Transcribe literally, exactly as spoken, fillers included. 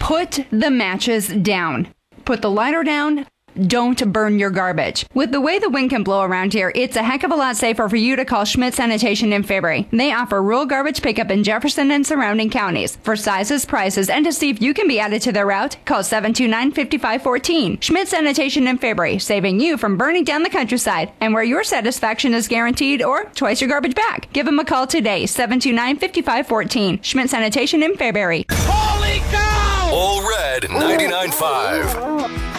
Put the matches down. Put the lighter down. Don't burn your garbage. With the way the wind can blow around here, it's a heck of a lot safer for you to call Schmidt Sanitation in Fairbury. They offer rural garbage pickup in Jefferson and surrounding counties. For sizes, prices, and to see if you can be added to their route, call seven two nine, five five one four. Schmidt Sanitation in Fairbury, saving you from burning down the countryside, and where your satisfaction is guaranteed or twice your garbage back. Give them a call today, seven two nine, five five one four. Schmidt Sanitation in Fairbury. Holy cow! All Red ninety-nine point five.